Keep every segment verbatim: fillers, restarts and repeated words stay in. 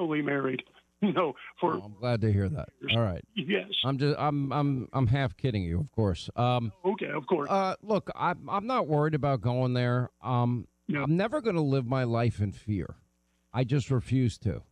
happily married. You know, for oh, I'm glad to hear that. All right. Yes. I'm just I'm I'm I'm half kidding you, of course. Um, okay, of course. Uh, look, I'm I'm not worried about going there. Um, No. I'm never going to live my life in fear. I just refuse to.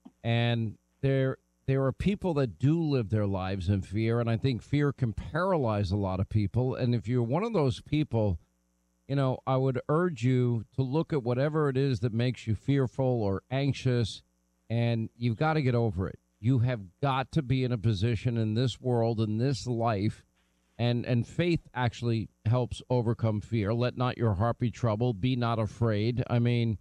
And there there are people that do live their lives in fear, and I think fear can paralyze a lot of people. And if you're one of those people, you know, I would urge you to look at whatever it is that makes you fearful or anxious, and you've got to get over it. You have got to be in a position in this world, in this life, and, and faith actually helps overcome fear. Let not your heart be troubled. Be not afraid. I mean,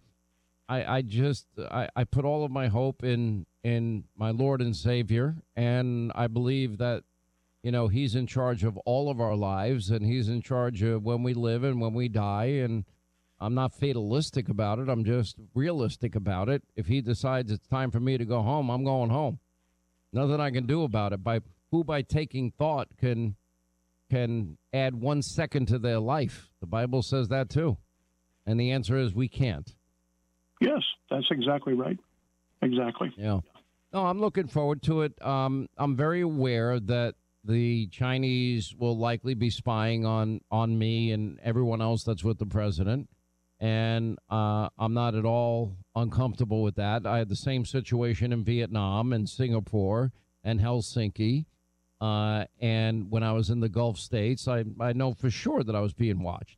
I, I just I, I put all of my hope in in my Lord and Savior, and I believe that, you know, he's in charge of all of our lives, and he's in charge of when we live and when we die. And I'm not fatalistic about it. I'm just realistic about it. If he decides it's time for me to go home, I'm going home. Nothing I can do about it. By who by taking thought can can add one second to their life. The Bible says that too. And the answer is we can't. Yes, that's exactly right. Exactly. Yeah. No, I'm looking forward to it. Um, I'm very aware that the Chinese will likely be spying on, on me and everyone else that's with the president. And uh, I'm not at all uncomfortable with that. I had the same situation in Vietnam and Singapore and Helsinki. Uh, and when I was in the Gulf states, I, I know for sure that I was being watched.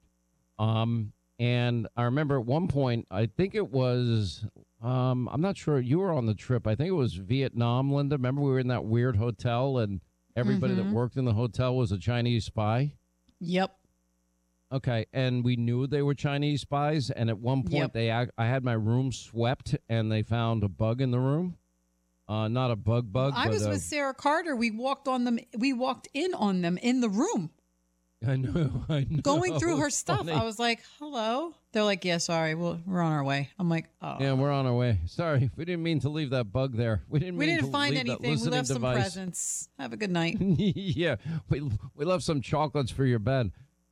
Um, and I remember at one point, I think it was, um, I'm not sure, you were on the trip. I think it was Vietnam, Linda. Remember we were in that weird hotel and everybody Mm-hmm. that worked in the hotel was a Chinese spy? Yep. Okay, and we knew they were Chinese spies. And at one point, Yep. they I had my room swept and they found a bug in the room. Uh, not a bug bug. I but was a, with Sarah Carter. We walked on them. We walked in on them in the room, I know, I know. going through her It's stuff. funny. I was like, "Hello." They're like, "Yeah, sorry, we'll, we're on our way." I'm like, "Oh, Yeah, we're on our way. Sorry, we didn't mean to leave that bug there. We didn't. we mean didn't to find leave that anything. We listening left some device. presents. Have a good night." Yeah, we we left some chocolates for your bed.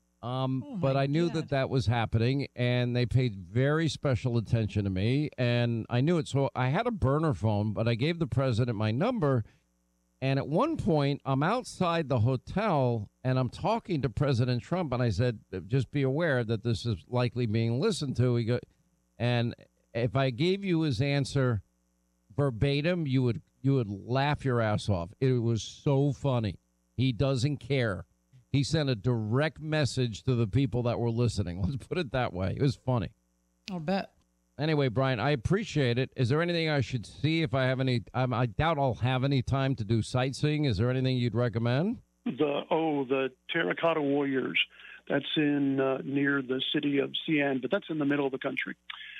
Um, Oh, but my I knew God. that that was happening, and they paid very special attention to me, and I knew it. So I had a burner phone, but I gave the president my number. And at one point, I'm outside the hotel, and I'm talking to President Trump, and I said, "Just be aware that this is likely being listened to." He go, and if I gave you his answer verbatim, you would you would laugh your ass off. It was so funny. He doesn't care. He sent a direct message to the people that were listening. Let's put it that way. It was funny. I'll bet. Anyway, Brian, I appreciate it. Is there anything I should see if I have any? Um, I doubt I'll have any time to do sightseeing. Is there anything you'd recommend? The oh, the Terracotta Warriors. That's in uh, near the city of Xi'an, but that's in the middle of the country.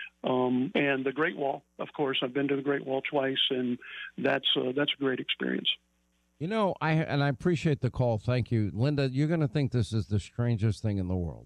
Um, and the Great Wall, of course. I've been to the Great Wall twice, and that's uh, that's a great experience. You know, I and I appreciate the call. Thank you, Linda. You're going to think this is the strangest thing in the world.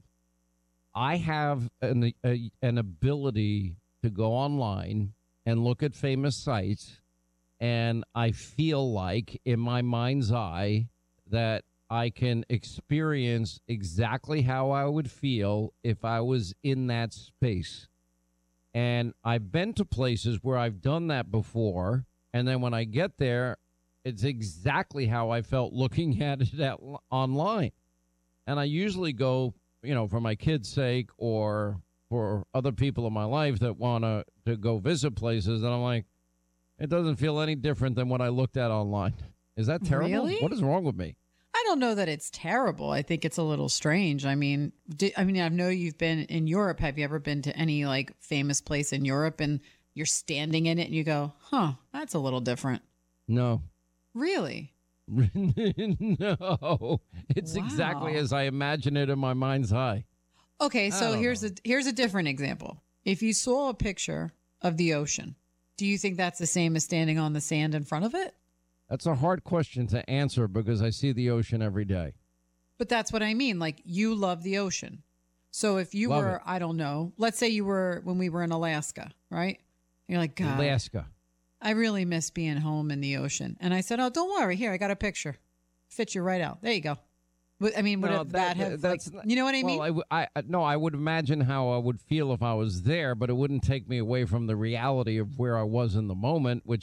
I have an a, an ability to go online and look at famous sites, and I feel like in my mind's eye that I can experience exactly how I would feel if I was in that space. And I've been to places where I've done that before, and then when I get there, it's exactly how I felt looking at it at, online. And I usually go, you know, for my kids' sake or for other people in my life that want to to go visit places. And I'm like, it doesn't feel any different than what I looked at online. Is that terrible? Really? What is wrong with me? I don't know that it's terrible. I think it's a little strange. I mean, di- I mean, I know you've been in Europe. Have you ever been to any like famous place in Europe and you're standing in it and you go, "Huh, that's a little different." No. Really? No. It's exactly Wow. as I imagine it in my mind's eye. Okay, I so don't here's know. a here's a different example. If you saw a picture of the ocean, do you think that's the same as standing on the sand in front of it? That's a hard question to answer because I see the ocean every day. But that's what I mean. Like, you love the ocean. So if you Love were, it. I don't know, let's say you were when we were in Alaska, right? You're like, God, Alaska. I really miss being home in the ocean. And I said, "Oh, don't worry. Here, I got a picture. Fits you right out. There you go." Would- I mean, would No, it, that- that have, that's like, not- you know what I mean? Well, I, w- I- I- no, I would imagine how I would feel if I was there, but it wouldn't take me away from the reality of where I was in the moment, which